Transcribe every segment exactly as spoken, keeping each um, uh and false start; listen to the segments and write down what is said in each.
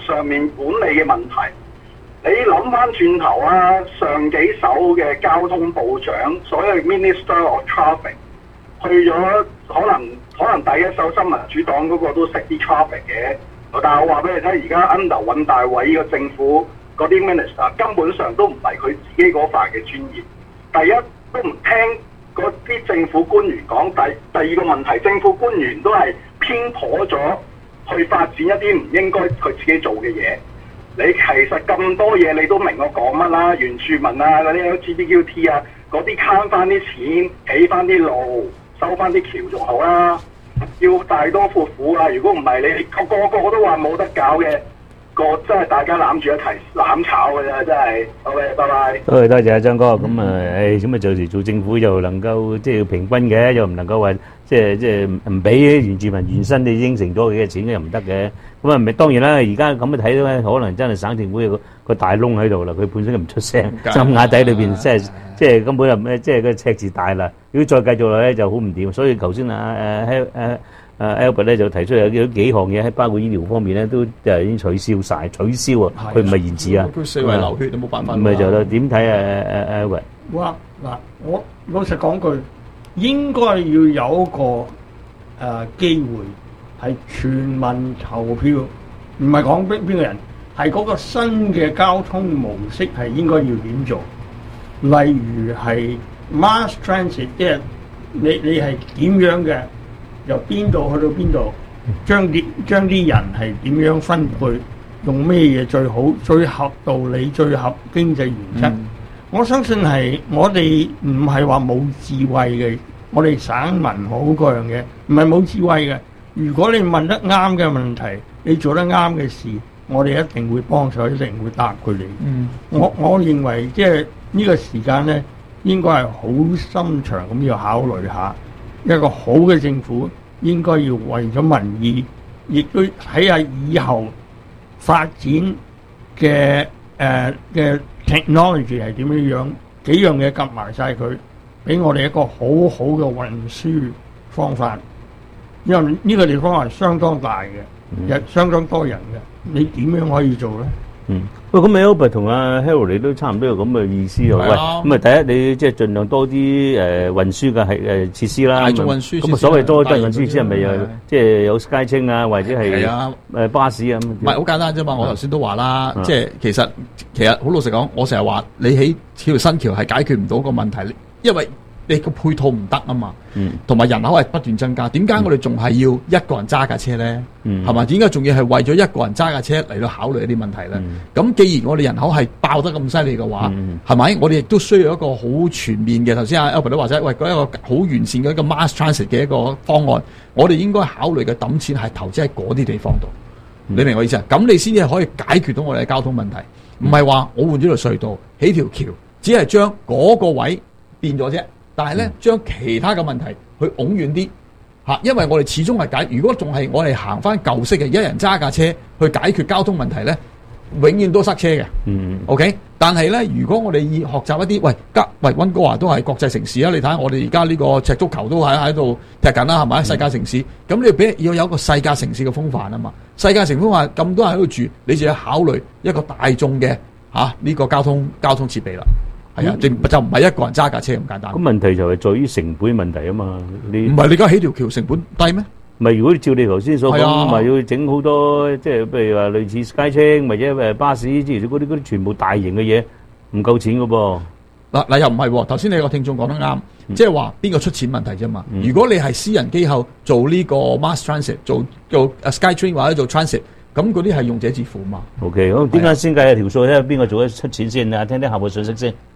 上面管理嘅問題。你諗翻轉頭啊，上幾手嘅交通部長，所謂 Minister of Traffic， 去咗可能可能第一手新民主黨嗰個都識啲 traffic 嘅，但係我話俾你聽，而家 under 尹大偉嘅政府嗰啲 minister 根本上都唔係佢自己嗰塊嘅專業。第一都唔聽嗰啲政府官員講，第第二個問題，政府官員都係偏頗咗去發展一啲唔應該佢自己做嘅嘢。你其實咁多嘢你都明我講乜啦，原住民啊嗰啲 L G B T Q 啊嗰啲慳翻啲錢，起翻啲路，收翻啲橋仲好啦。要大多闊斧啊！如果唔係你個個個都話冇得搞嘅，個真係大家攬住一齊攬炒嘅啫，真係。好嘅，拜拜。 多謝多謝阿張哥，咁啊，誒咁啊，有時做政府又能夠即係要平均嘅，又唔能夠話即係即係唔俾原住民原身你應承咗佢嘅錢又唔得嘅。咁啊，咪當然啦，而家咁樣睇到咧，可能真係省政府有個個大窿喺度啦，佢本身都唔出聲，針眼底裏邊即係即係根本就咩，即係個赤字大啦。如果再繼續落咧就好唔掂，所以頭先啊誒誒誒 Albert 咧就提出有幾幾項嘢，喺包括醫療方面咧都就已經取消晒，取消啊，佢唔係延遲啊。 佢四圍流血都冇辦法。 唔係就啦，點睇啊誒誒 Albert？ 哇嗱，我老實講句，應該要有一個誒機會係全民投票，唔係講邊邊個人，係嗰個新嘅交通模式係應該要點做？例如係 mass transit， 即係你你係點樣嘅，由邊度去到邊度，將啲將啲人係點樣分配，用咩嘢最好、最合道理、最合經濟原則。嗯、我相信係我哋唔係話冇智慧嘅，我哋省民好嗰樣嘢，唔係冇智慧嘅。如果你問得啱嘅問題，你做得啱嘅事，我哋一定會幫手，一定會答佢哋。嗯，我我認為即係呢個時間咧，應該係好深長咁要考慮下，一個好嘅政府應該要為咗民意，亦都睇下以後發展嘅誒嘅 technology 係點樣樣，幾樣嘢夾埋晒佢，俾我哋一個好好嘅運輸方法。因為呢個地方係相當大嘅，又、嗯、相當多人嘅，你點樣可以做咧？ 嗯，喂，咁 Albert 同阿 Harold 你都差唔多有咁嘅意思喎。喂，咁啊，第一你即係盡量多啲誒運輸嘅係誒設施啦。大眾運輸。咁啊，所謂多啲運輸設施係咪又即係有 SkyTrain啊，或者係誒巴士啊咁？ 唔係好簡單啫嘛！我頭先都話啦，即係其實其實好老實講，我成日話你起條新橋係解決唔到個問題，因為你個配套唔得啊嘛，同埋人口係不斷增加，點解我哋仲係要一個人揸架車咧？係嘛？點解仲要係為咗一個人揸架車嚟到考慮一啲問題咧？咁既然我哋人口係爆得咁犀利嘅話，係咪？我哋亦都需要一個好全面嘅。頭先阿 Albert 都話齋，喂，嗰一個好完善嘅一個 mass transit 嘅一個方案，我哋應該考慮嘅揼錢係投資喺嗰啲地方度。你明我意思啊？咁你先至可以解決到我哋嘅交通問題，唔係話我換咗條隧道起條橋，只係將嗰個位變咗啫。但係咧，將其他嘅問題去拱遠啲嚇，因為我哋始終係解。如果仲係我哋行翻舊式嘅，一人揸架車去解決交通問題咧，永遠都塞車嘅。嗯 OK，但係咧，如果我哋要學習一啲，喂，加喂溫哥華都係國際城市啊！你睇下我哋而家呢個赤足球都喺喺度踢緊啦，係咪？世界城市，咁你俾要有一個世界城市嘅風範啊嘛！世界城市風範咁多人喺度住，你就要考慮一個大眾嘅嚇呢個交通交通設備啦。係啊，就就唔係一個人揸架車咁簡單。 咁問題就係在於成本問題啊嘛。你唔係你而家起條橋成本低咩？ 唔係，如果照你頭先所講，咪要整好多，即係譬如話類似 SkyTrain或者誒巴士之類嗰啲嗰啲全部大型嘅嘢，唔夠錢噶噃。 嗱嗱又唔係喎，頭先你個聽眾講得啱，即係話邊個出錢問題啫嘛。如果你係私人機構做呢個 mass transit，做做 SkyTrain 或者做 transit。咁嗰啲係用者自付嘛 ？OK， 咁點解先計下條數咧？邊個做得出錢先啊？聽聽客戶信息先。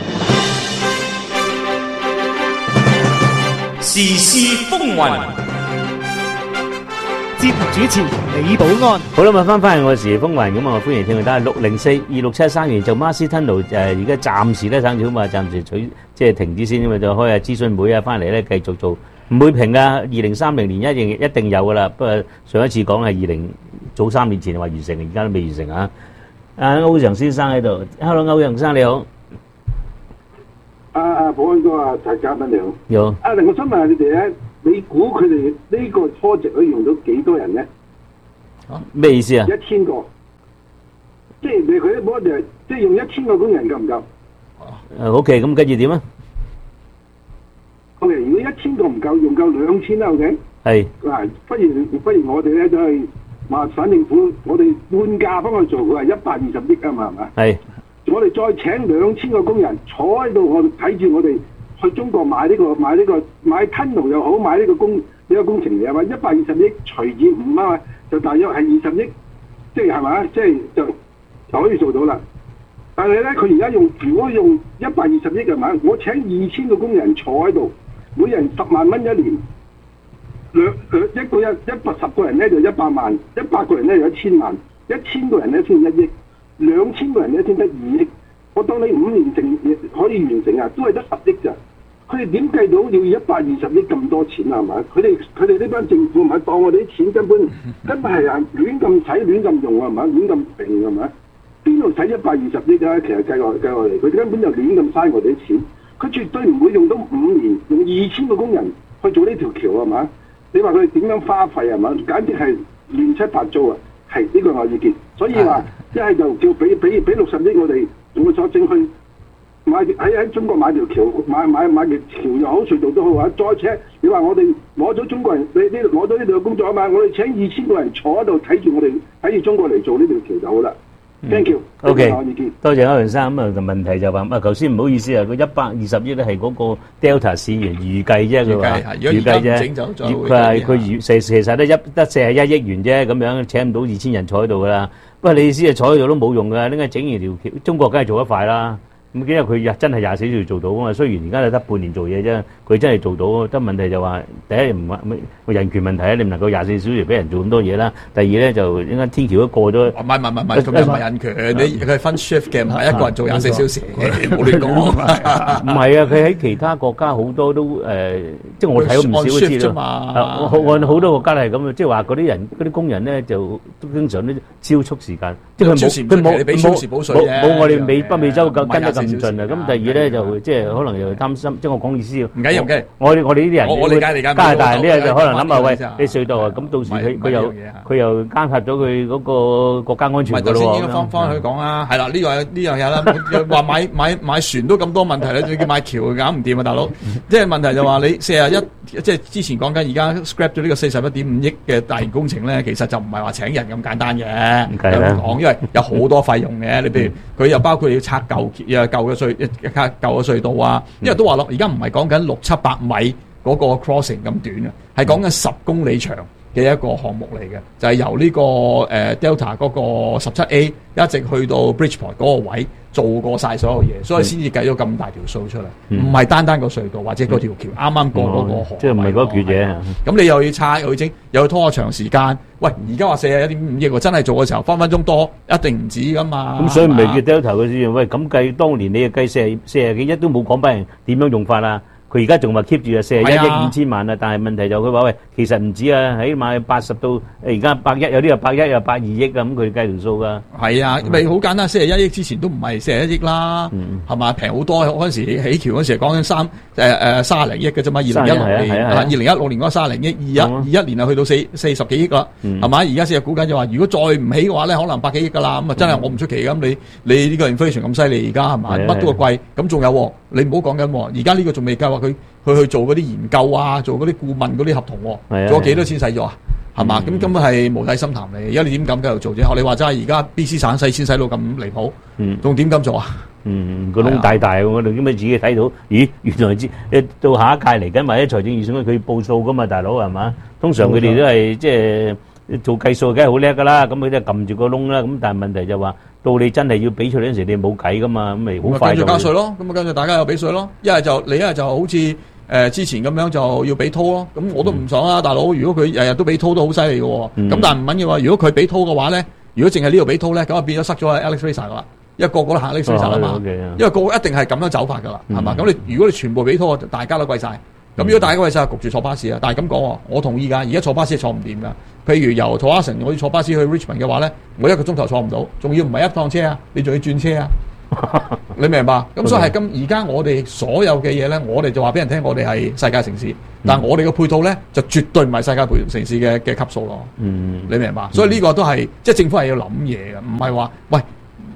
時事風雲， 節目主持李寶安。 好啦，咁翻返去我嘅時事風雲，咁啊歡迎聽眾打六零四二六七三完就 Marcy Tunnel 誒，而家暫時咧省政府啊，暫時取即係停止先，因為就開下諮詢會啊，翻嚟咧繼續做。唔會平噶，二零三零年一定一定有噶啦。不過上一次講係二零早三年前話完成，而家都未完成啊。阿歐陽先生喺度 ，Hello， 歐陽生你好。 阿阿保安哥啊，陳嘉賓你好。 你好。 阿玲，我想問下你哋咧，你估佢哋呢個 project 可以用到幾多人咧？ 啊？咩意思啊？ 一千個。 即係你佢冇就即係用一千個工人夠唔夠誒 OK， 咁跟住點啊？ ？OK， 如果一千個唔夠，用夠兩千啦 ，OK。 係。 嗱，不如不如我哋咧就係話省政府，我哋半價幫佢做，佢係一百二十億啊嘛，係咪？ 係。 我哋再請兩千個工人坐喺度，我睇住我哋去中國買呢、這個買呢、這個買 tunnel 又好，買呢個工呢、這個工程嘢嘛，一百二十億除以五啊，就大約係二十億，即係係咪？即係就就可以做到啦。但係咧，佢而家用如果用一百二十億係咪？我請二千個工人坐喺度，每人十萬蚊一年，兩兩一個一一百十個人咧就一百萬，一百個人咧就一千萬，一千個人咧先一億。兩千個人咧先得二億，我當你五年成可以完成啊，都係得十億咋？佢哋點計到要一百二十億咁多錢啊？係咪？佢哋佢哋呢班政府唔係當我哋啲錢根本根本係啊亂咁使亂咁用啊？係咪？亂咁平係咪？邊度使一百二十億啊？其實計落計落嚟，佢根本就亂咁嘥我哋啲錢。佢絕對唔會用到五年用二千個工人去做呢條橋係咪？你話佢哋點樣花費係咪？簡直係亂七八糟啊！係呢個我意見，所以話一係就叫俾俾俾六十億我哋用個所整去買喺喺中國買條橋，買買買條橋又好隧道都好啊！再請你話我哋攞咗中國人，你呢攞咗呢度嘅工作啊嘛，我哋請二千個人坐喺度睇住我哋睇住中國嚟做呢條橋就好啦。Thank you。 OK， 我意見多謝歐陽生。咁啊，問題就話啊，頭先唔好意思啊，佢一百二十億咧係嗰個 Delta 市員預計啫，佢話預計啫。佢係佢預其其實都一得四十一億元啫，咁樣請唔到二千人坐喺度噶啦。不過你意思啊，坐喺度都冇用噶，點解整完條橋？中國梗係做得快啦。咁因為佢真係廿四小時做到啊嘛，雖然而家係得半年做嘢啫，佢真係做到。得問題就話第一唔係個人權問題啊，你唔能夠廿四小時俾人做咁多嘢啦。第二咧就應該天橋都過咗。唔係唔係唔係，咁又唔係人權，你佢係分 shift 嘅，唔係一個人做廿四小時，冇亂講。唔係啊，佢喺其他國家好多都誒，即係我睇到唔少都知啦。按好多國家係咁嘅，即係話嗰啲人嗰啲工人咧就經常都超速時間，即係佢冇佢冇冇冇我哋美北美洲咁跟得咁盡啊！咁第二咧就即係可能又擔心，即係我講意思。唔緊要嘅，我哋我哋呢啲人，我理解理解。加拿大人呢就可能諗下喂，你隧道啊，咁到時佢佢又佢又監察咗佢嗰個國家安全㗎咯喎。咪頭先應該翻翻去講啊，係啦，呢個呢樣嘢啦，話買買買船都咁多問題咧，仲要買橋搞唔掂啊，大佬！即係問題就話你四十一，即係之前講緊而家 scrap 咗呢個四十一點五億嘅大型工程咧，其實就唔係話請人咁簡單嘅。咁講，因為有好多費用嘅，你譬如佢又包括要拆舊又舊嘅隧一卡舊嘅隧道啊，因為都話咯，而家唔係講緊六七百米嗰個 crossing 咁短啊，係講緊十公里長嘅一個項目嚟嘅，就係、是、由呢、這個誒、呃、Delta 嗰個十七 A 一直去到 Bridgeport 嗰個位做過晒所有嘢，所以先至計咗咁大條數出嚟，唔係、嗯、單單個隧道或者嗰條橋啱啱過嗰個河、嗯，即係唔係嗰橛嘢。咁你又要拆又要整，又要拖長時間。喂，而家話四十一點五億喎，真係做嘅時候分分鐘多，一定唔止噶嘛。咁所以唔係叫 Delta 嘅先。喂，咁計當年你計四十四十幾億都冇講俾人點樣用法啦。佢而家仲話 keep 住啊四十一億五千萬啊，但係問題就佢話喂，其實唔止啊，起碼八十到而家百一，有啲又百一又百二億啊，咁佢計條數噶。係啊，咪好簡單，四十一億之前都唔係四十一億啦，係嘛，平好多。嗰陣時起橋嗰陣時講緊三誒誒三十零億嘅啫嘛，二零一六年啊，二零一六年嗰三十零億，二一二一年啊去到四四十幾億啦，係嘛？而家先係估緊就話，如果再唔起嘅話咧，可能百幾億噶啦。咁啊真係我唔出奇咁，你你呢個 inflation 咁犀利而家係嘛，乜都係貴。咁仲有你唔好講緊，而家呢個仲未計劃。佢佢去做嗰啲研究啊，做嗰啲顧問嗰啲合同，做咗幾多錢使咗啊？係嘛？咁根本係無底深潭嚟。而家你點敢繼續做啫？學你話齋，而家 B C 省使錢使到咁離譜，仲點敢做啊？嗯，個窿大大，我哋點解自己睇到？咦，原來知誒到下一屆嚟緊，或者財政預算佢報數噶嘛，大佬係嘛？通常佢哋都係即係做計數，梗係好叻噶啦。咁佢都係撳住個窿啦。咁但係問題就話，到你真係要俾出嚟嗰陣時，你冇計噶嘛？咁咪好快就交稅咯。咁啊，跟住大家又俾稅咯。一係就你一係就好似。誒、呃、之前咁樣就要俾 toll 咯，咁我都唔爽啊，大佬！如果佢日日都俾 toll 都好犀利嘅喎，咁、嗯、但係唔緊要啊。如果佢俾 toll 嘅話咧，如果淨係呢度俾 toll 咧，咁啊變咗塞咗喺 Alex Fraser 噶啦，因為個個都行 Alex Fraser 啊嘛，哦 okay、因為個個一定係咁樣走法噶啦，係嘛、嗯？咁你如果你全部俾 toll，大家都貴晒。咁、嗯、如果大家貴晒，焗住坐巴士啊。但係咁講，我同意㗎。而家坐巴士係坐唔掂㗎。譬如由土瓜城我要坐巴士去 Richmond 嘅話咧，我一個鐘頭坐唔到，仲要唔係一趟車啊，你仲要轉車啊。你明白？咁所以係今而家我哋所有嘅嘢咧，我哋就話俾人聽，我哋係世界城市，但係我哋嘅配套咧就絕對唔係世界配城市嘅嘅級數咯。嗯，你明白？所以呢個都係即係政府係要諗嘢嘅，唔係話喂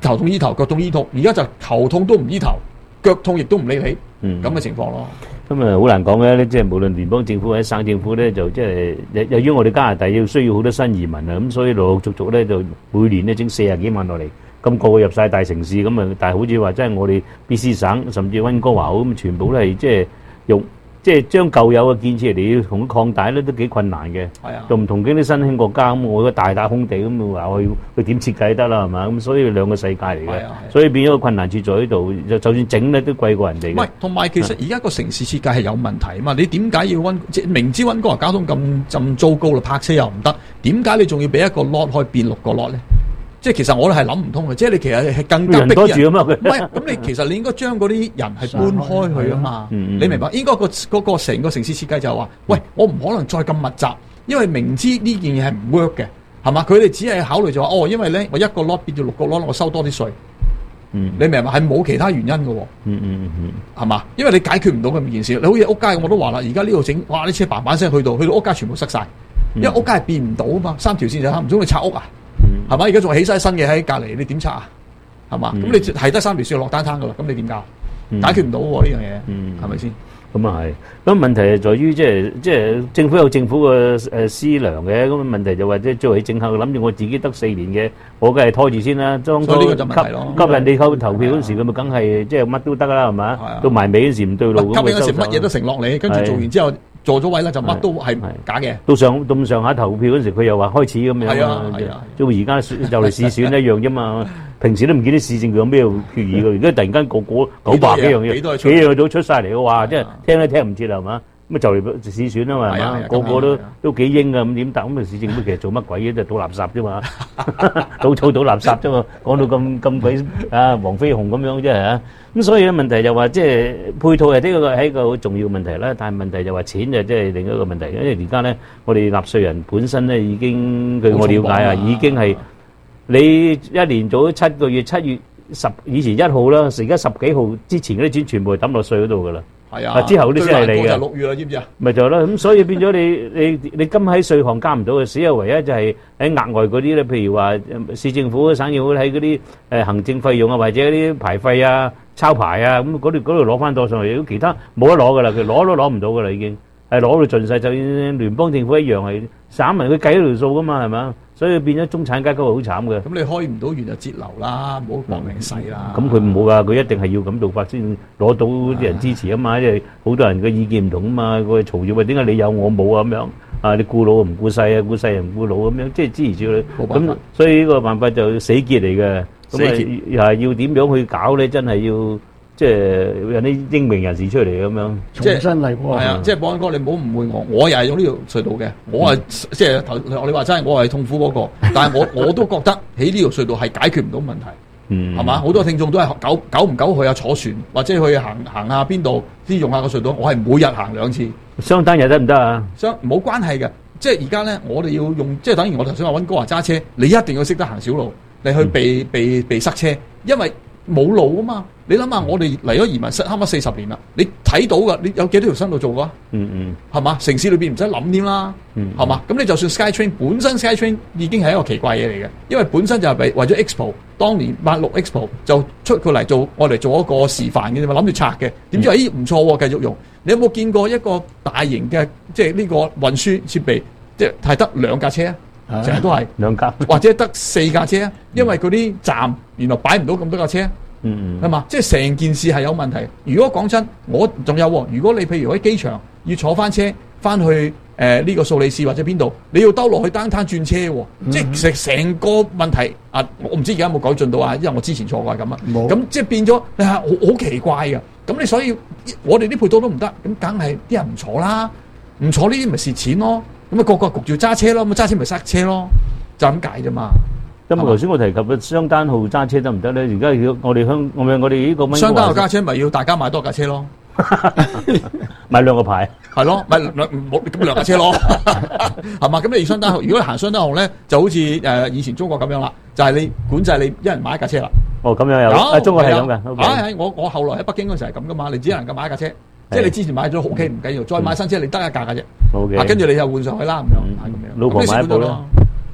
頭痛醫頭，腳痛醫腳，而家就頭痛都唔醫頭，腳痛亦都唔理你， 嗯咁嘅情況咯。 咁啊，好難講嘅，即係無論聯邦政府或者省政府咧，就即係由於我哋加拿大要需要好多新移民啊，咁所以陸陸續續咧就每年咧整四十幾萬落嚟，咁個個入晒大城市，咁啊，但係好似話真係我哋 B C 省甚至溫哥華咁，全部都係即係用即係將舊有嘅建設嚟要同擴大咧，都幾困難嘅。 係啊， 就唔同嗰啲新興國家咁，我個大大空地咁話去去點設計得啦，係嘛？咁所以兩個世界嚟嘅， 係啊係啊所以變咗個困難處在呢度，就就算整咧都貴過人哋嘅。 唔係，同埋其實而家個城市設計係有問題啊嘛！你點解要温即係明知温哥華交通咁咁糟糕啦，泊車又唔得，點解你仲要俾一個 lot 可以變六個 lot 咧？即係其實我哋係諗唔通嘅，即係你其實係更加逼人多住啊嘛， 唔係咁你其實你應該將嗰啲人係搬開去啊嘛， 嗯嗯你明白？應該個嗰個成個城市設計就係話，喂，我唔可能再咁密集，因為明知呢件嘢係唔 work 嘅，係嘛？佢哋只係考慮就話，哦，因為咧我一個 lot 變咗六個 lot，我收多啲稅。 嗯， 你明白？係冇其他原因嘅喎。 嗯嗯嗯係嘛？因為你解決唔到咁件事，你好似屋街我都話啦，而家呢度整，哇！啲車嘭嘭聲去到，去到屋街全部塞晒，因為屋街係變唔到啊嘛，三條線就唔通你拆屋啊？係嘛？而家仲起晒新嘅喺隔離，你點拆啊？係嘛？咁、 嗯、 你係得三條線落單攤噶啦，咁你點搞？ 嗯、 解決唔到喎呢樣嘢， 嗯， 係咪先？ 咁啊係，咁問題係在於即係即係政府有政府嘅誒思量嘅，咁問題就話即係作為政客諗住我自己得四年嘅，我梗係拖住先啦。當初所以呢個就問題咯。 吸人哋投投票嗰時，佢咪梗係即係乜都得啦，係嘛？到埋尾嗰時唔對路， 吸引嗰時乜嘢都承諾你，跟住做完之後。做咗位啦，就乜都係假嘅。 到上到咁上下投票嗰時，佢又話開始咁樣。係啊，係啊，即係而家就嚟試選一樣啫嘛。平時都唔見啲市政有咩決議嘅，而家突然間個個九百幾樣嘢，幾樣都出晒嚟嘅話，即係聽都聽唔切啦，係嘛？咁啊就嚟試選啊嘛，係嘛？個個都都幾英嘅，咁點答？咁啊市政府其實做乜鬼嘢？就倒垃圾啫嘛，倒草倒垃圾啫嘛。講到咁咁鬼啊，黃飛鴻咁樣啫係啊。咁所以咧問題就話即係配套係呢個係一個好重要問題啦，但係問題就話錢就即係另一個問題，因為而家咧我哋納稅人本身咧已經據我了解啊，已經係你一年做咗七個月，七月十以前一號啦，而家十幾號之前嗰啲錢全部抌落稅嗰度噶啦。係啊，之後嗰啲先係你嘅。就六月啦，知唔知啊？咪就係咯，咁所以變咗你你你今喺稅項加唔到嘅，只有唯一就係喺額外嗰啲咧，譬如話市政府、省政府喺嗰啲誒行政費用啊，或者嗰啲牌費啊、抄牌啊，咁嗰度嗰度攞翻多上嚟，如果其他冇得攞噶啦，佢攞都攞唔到噶啦，已經係攞到盡晒，就算聯邦政府一樣係省民佢計咗條數噶嘛，係嘛？所以變咗中產階級係好慘嘅。咁你開唔到完就節流啦，唔好搏命使啦。 咁佢唔好噶，佢一定係要咁做法先攞到啲人支持啊嘛，因為好多人嘅意見唔同啊嘛，佢嘈住話點解你有我冇啊咁樣啊？你顧老唔顧細啊，顧細人唔顧老咁樣，即係支持住佢。咁所以呢個辦法就死結嚟嘅。死結又係要點樣去搞咧？真係要即係有啲英明人士出嚟咁樣重新嚟過。 係啊，即係保安哥，你唔好誤會我，我又係用呢條隧道嘅，我係即係頭你話齋，我係痛苦嗰個，但係我我都覺得喺呢條隧道係解決唔到問題。嗯，係嘛？好多聽眾都係久久唔久去下坐船，或者去行行下邊度先用下個隧道。我係每日行兩次， 雙單日得唔得啊？ 雙冇關係嘅，即係而家咧，我哋要用，即係等於我頭先話溫哥華揸車，你一定要識得行小路，你去避避避塞車，因為冇路啊嘛。你諗下，我哋嚟咗移民失啱啱四十年啦，你睇到噶，你有幾多條新路做過啊？嗯嗯，係嘛？城市裏邊唔使諗添啦，係嘛？咁你就算 SkyTrain 本身 SkyTrain 已經係一個奇怪嘢嚟嘅，因為本身就係為為咗 Expo，當年八六 Expo 就出佢嚟做，我嚟做一個示範嘅啫嘛，諗住拆嘅，點知咦唔錯喎，繼續用。你有冇見過一個大型嘅即係呢個運輸設備，即係係得兩架車啊？成日都係兩架，或者得四架車啊？因為嗰啲站原來擺唔到咁多架車。嗯嗯，係嘛？即係成件事係有問題。如果講真，我仲有喎。如果你譬如喺機場要坐翻車翻去誒呢、呃呢個素利士或者邊度，你要兜落去單攤轉車喎。嗯、即係成成個問題啊！我唔知而家有冇改進到啊？因為我之前坐過係咁啊。冇。咁即係變咗，你係好好奇怪嘅。咁你所以我哋啲配套都唔得，咁梗係啲人唔坐啦，唔坐呢啲咪蝕錢咯。咁啊個個焗住揸車咯，咁揸車咪塞車咯，就咁解啫嘛。 咁頭先我提及嘅雙單號揸車得唔得咧？而家要我哋香，我哋我哋呢個蚊雙單號揸車咪要大家買多架車咯， 買兩個牌， 係咯，買兩冇咁兩架車咯，係嘛？咁你雙單號，如果你行雙單號咧，就好似誒以前中國咁樣啦，就係你管制你一人買一架車啦。 哦，咁樣有，啊中國係咁嘅。 啊係，我我後來喺北京嗰陣時係咁噶嘛，你只能夠買一架車，即係你之前買咗 OK 唔緊要，再買新車你得一架嘅啫。OK，跟住你又換上去啦咁樣，係咁樣。 老婆買一部咯。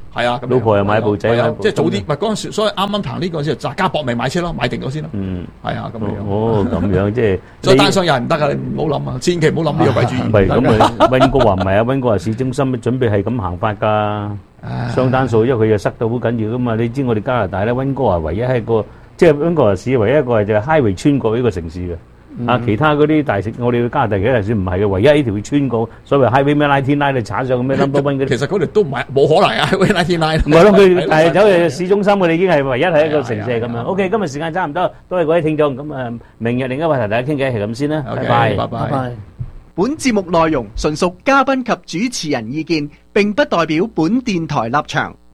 係啊，咁老婆又買部仔係啊買部即係早啲，咪嗰陣時，所以啱啱行呢個先，大家搏命買車咯，買定咗先咯。 嗯， 係啊，咁樣樣。 哦，咁樣即係， 所以單雙又係唔得噶，你唔好諗啊，千祈唔好諗呢個鬼主意。 唔係咁啊，溫哥華唔係啊，溫哥華市中心準備係咁行法㗎。雙單數，因為佢又塞到好緊要噶嘛。你知我哋加拿大咧，溫哥華唯一係一個，即係溫哥華市唯一一個係就係 highway 穿過呢個城市嘅。啊，其他嗰啲大城，我哋加拿大其他大城市唔係嘅，唯一呢條會穿過所謂 highway 咩拉天拉，你踩上咩 number one 嗰啲。 其實嗰條都唔係冇可能啊，highway 拉天拉。 唔係咯，佢係走去市中心，我哋已經係唯一係一個城市係咁樣。OK，今日時間差唔多，多謝各位聽眾。咁啊，明日另一個話題大家傾偈係咁先啦。拜拜， 拜拜。 本節目內容純屬嘉賓及主持人意見，並不代表本電台立場。